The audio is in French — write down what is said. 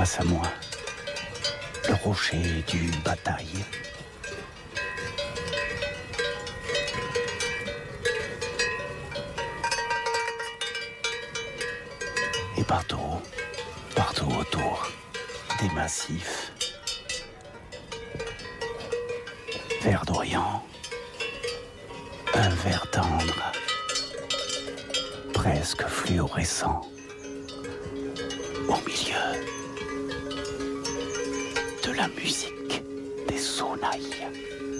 face à moi, le rocher du Bataille. Et partout autour, des massifs verdoyants, un vert tendre, presque fluorescent, au milieu de la musique des sonnailles.